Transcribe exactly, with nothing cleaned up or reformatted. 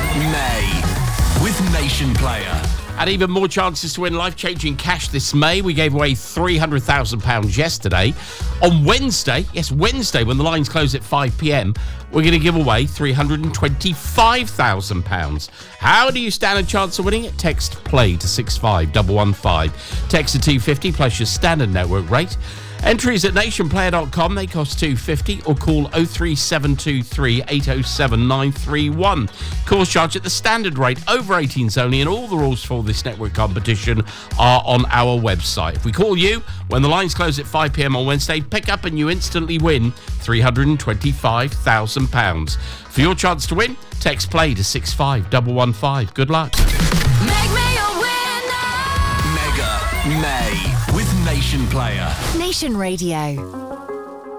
May with Nation Player. And even more chances to win life-changing cash this May. We gave away three hundred thousand pounds yesterday. On Wednesday, yes, Wednesday, when the lines close at five p.m, we're going to give away three hundred twenty-five thousand pounds. How do you stand a chance of winning it? Text PLAY to six five one one five. Text to two fifty plus your standard network rate. Entries at nation player dot com, they cost two fifty, or call oh three seven two three eight oh seven nine three one. Course charge at the standard rate, over eighteens only, and all the rules for this network competition are on our website. If we call you when the lines close at five p.m. on Wednesday, pick up and you instantly win three hundred twenty-five thousand pounds. For your chance to win, text PLAY to six five one one five. Good luck. Make me a winner. Mega May with Nation Player. Nation Radio.